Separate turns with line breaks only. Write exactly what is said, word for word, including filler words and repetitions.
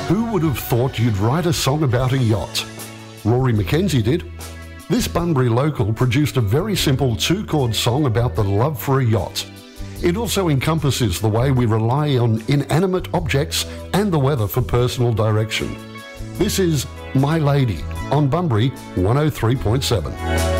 Who would have thought you'd write a song about a yacht? Rory McKenzie did. This Bunbury local produced a very simple two-chord song about the love for a yacht. It also encompasses the way we rely on inanimate objects and the weather for personal direction. This is My Lady on Bunbury one oh three point seven.